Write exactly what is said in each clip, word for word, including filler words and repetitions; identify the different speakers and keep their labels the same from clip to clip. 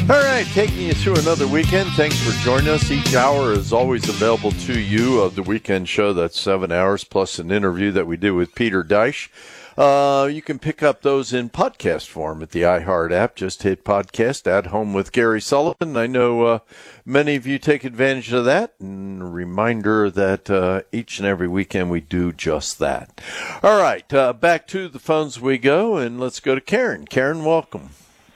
Speaker 1: All right, taking you through another weekend. Thanks for joining us. Each hour is always available to you of the weekend show. That's seven hours plus an interview that we do with Peter Deich. Uh, you can pick up those in podcast form at the iHeart app. Just hit podcast at home with Gary Sullivan. I know uh, many of you take advantage of that. And a reminder that uh, each and every weekend we do just that. All right, uh, back to the phones we go, and let's go to Karen. Karen, welcome.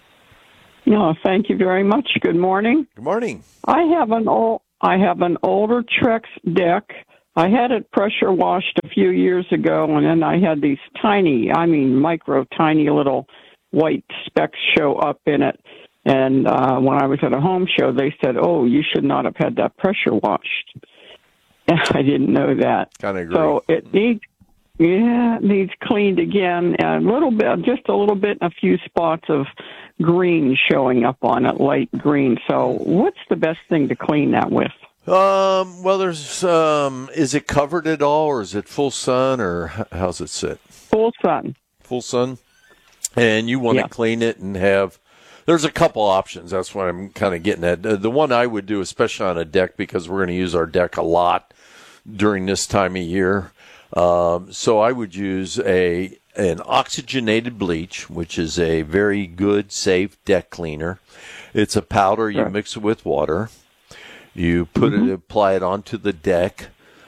Speaker 2: No, thank you very much. Good morning.
Speaker 1: Good morning.
Speaker 2: I have an old, I have an older Trex deck. I had it pressure washed a few years ago, and then I had these tiny, I mean micro, tiny little white specks show up in it. And uh, when I was at a home show, they said, "Oh, you should not have had that pressure washed." I didn't know that.
Speaker 1: Kind of agree.
Speaker 2: So it needs, yeah, it needs cleaned again, and a little bit, just a little bit, and a few spots of green showing up on it, light green. So what's the best thing to clean that with?
Speaker 1: Um, well, there's, um, is it covered at all, or is it full sun, or how's it sit?
Speaker 2: Full sun.
Speaker 1: Full sun. And you want
Speaker 2: yeah.
Speaker 1: to clean it and have, there's a couple options. That's what I'm kind of getting at. The one I would do, especially on a deck, because we're going to use our deck a lot during this time of year. Um, so I would use a, an oxygenated bleach, which is a very good, safe deck cleaner. It's a powder. You
Speaker 2: sure.
Speaker 1: mix it with water. You put mm-hmm. it, apply it onto the deck,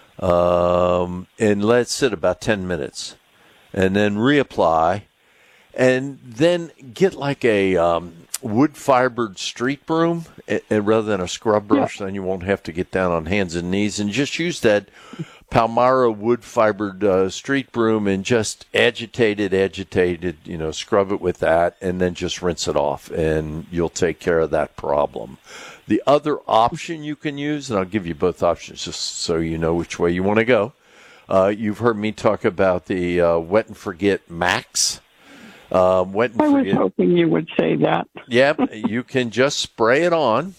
Speaker 1: um, and let it sit about ten minutes, and then reapply, and then get like a um, wood-fibered street broom, and, and rather than a scrub brush. Yeah. Then you won't have to get down on hands and knees, and just use that Palmyra wood-fibered uh, street broom and just agitate it, agitate it, you know, scrub it with that, and then just rinse it off, and you'll take care of that problem. The other option you can use, and I'll give you both options just so you know which way you want to go. Uh, you've heard me talk about the uh, Wet and Forget Max. Uh, wet and
Speaker 2: I was
Speaker 1: Forget.
Speaker 2: hoping you would say that.
Speaker 1: Yep, you can just spray it on.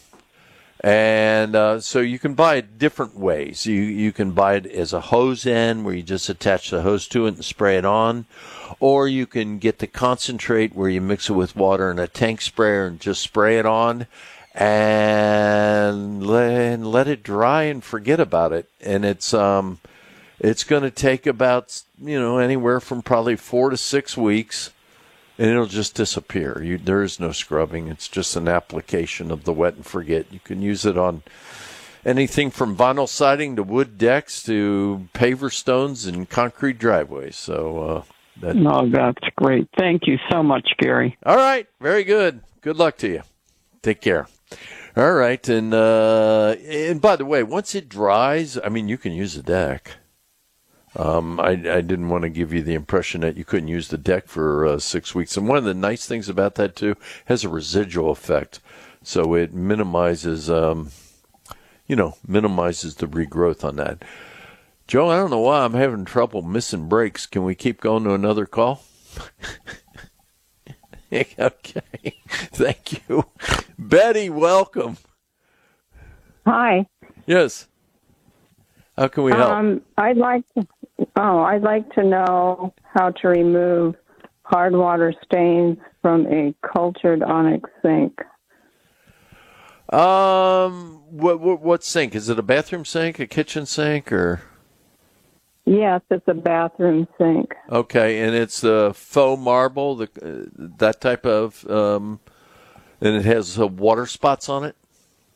Speaker 1: And uh, so you can buy it different ways. You you can buy it as a hose end where you just attach the hose to it and spray it on. Or you can get the concentrate where you mix it with water in a tank sprayer and just spray it on. And let, and let it dry and forget about it. And it's um, it's going to take about, you know, anywhere from probably four to six weeks, and it'll just disappear. You, there is no scrubbing. It's just an application of the Wet and Forget. You can use it on anything from vinyl siding to wood decks to paver stones and concrete driveways. So uh, that.
Speaker 2: No, that's great. Thank you so much, Gary.
Speaker 1: All right, very good. Good luck to you. Take care. All right, and uh, and by the way, once it dries, I mean, you can use the deck. Um, I, I didn't want to give you the impression that you couldn't use the deck for uh, six weeks. And one of the nice things about that, too, has a residual effect. So it minimizes, um, you know, minimizes the regrowth on that. Joe, I don't know why I'm having trouble missing breaks. Can we keep going to another call? Okay. Thank you. Betty, welcome.
Speaker 3: Hi.
Speaker 1: Yes. How can we help?
Speaker 3: Um, I'd like to, oh, I'd like to know how to remove hard water stains from a cultured onyx sink.
Speaker 1: Um, what, what what sink? Is it a bathroom sink, a kitchen sink, or?
Speaker 3: Yes, it's a bathroom sink.
Speaker 1: Okay, and it's the uh, faux marble, the uh, that type of, um, and it has uh, water spots on it.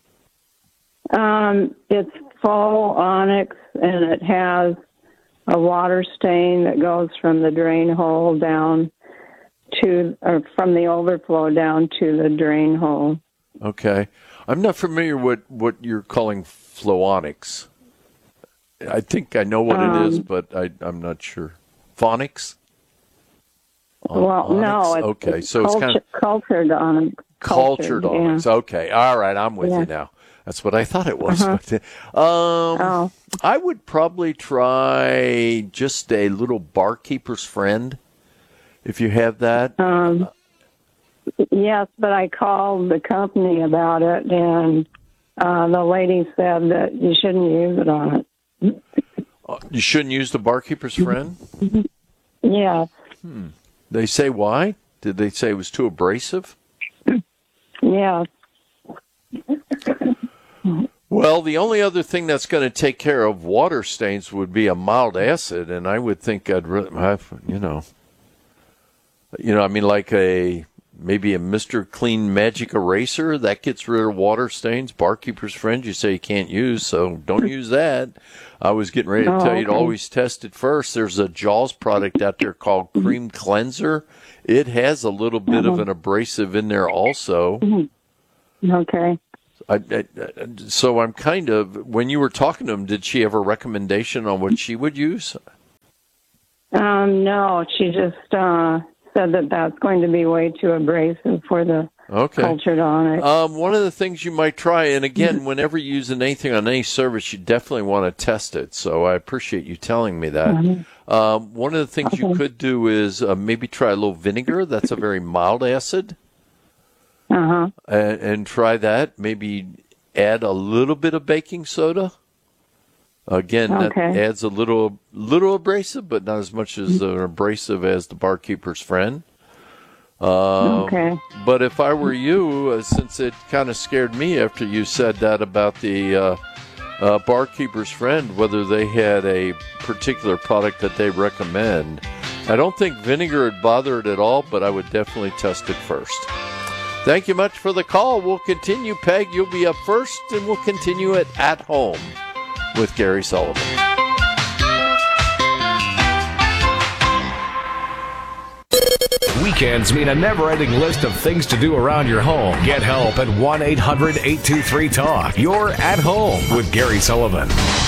Speaker 3: Um, it's faux onyx, and it has a water stain that goes from the drain hole down to, or from the overflow down to the drain hole.
Speaker 1: Okay, I'm not familiar with what you're calling flowonics. I think I know what um, it is, but I, I'm not sure. Phonics?
Speaker 3: Well,
Speaker 1: onyx?
Speaker 3: no. It's,
Speaker 1: okay,
Speaker 3: it's
Speaker 1: so
Speaker 3: culture,
Speaker 1: it's kind of
Speaker 3: cultured onyx.
Speaker 1: Cultured, cultured onyx.
Speaker 3: Yeah.
Speaker 1: Okay, all right, I'm with
Speaker 3: yeah.
Speaker 1: you now. That's what I thought it was.
Speaker 3: Uh-huh.
Speaker 1: um,
Speaker 3: oh.
Speaker 1: I would probably try just a little barkeeper's friend, if you have that.
Speaker 3: Um, yes, but I called the company about it, and uh, the lady said that you shouldn't use it on it.
Speaker 1: You shouldn't use the barkeeper's friend?
Speaker 3: Yeah.
Speaker 1: Hmm. They say why? Did they say it was too abrasive?
Speaker 3: Yeah.
Speaker 1: Well, the only other thing that's going to take care of water stains would be a mild acid, and I would think I'd really have, you know, you know, I mean, like a maybe a Mister Clean Magic Eraser that gets rid of water stains. Barkeeper's Friend, you say you can't use, so don't use that. I was getting ready to
Speaker 3: Oh,
Speaker 1: tell you to
Speaker 3: okay.
Speaker 1: always test it first. There's a Jaws product out there called Cream Cleanser. It has a little bit of an abrasive in there also.
Speaker 3: Okay.
Speaker 1: I, I, so I'm kind of, when you were talking to him, did she have a recommendation on what she would use?
Speaker 3: Um, no, she just uh, said that that's going to be way too abrasive for the
Speaker 1: Okay.
Speaker 3: cultured onyx.
Speaker 1: Um, one of the things you might try, and again, whenever you're using anything on any service, you definitely want to test it. So I appreciate you telling me that.
Speaker 3: Mm-hmm.
Speaker 1: Um, one of the things
Speaker 3: Okay.
Speaker 1: you could do is uh, maybe try a little vinegar. That's a very mild acid.
Speaker 3: Uh-huh.
Speaker 1: And, and try that. Maybe add a little bit of baking soda. Again, that
Speaker 3: Okay.
Speaker 1: adds a little little abrasive, but not as much as an abrasive as the Barkeeper's Friend. Um,
Speaker 3: Okay.
Speaker 1: But if I were you, uh, since it kind of scared me after you said that about the uh, uh, Barkeeper's Friend, whether they had a particular product that they recommend, I don't think vinegar would bother it at all, but I would definitely test it first. Thank you much for the call. We'll continue, Peg. You'll be up first, and we'll continue it at home with Gary Sullivan.
Speaker 4: Weekends mean a never-ending list of things to do around your home. Get help at one eight hundred eight two three talk. You're at home with Gary Sullivan.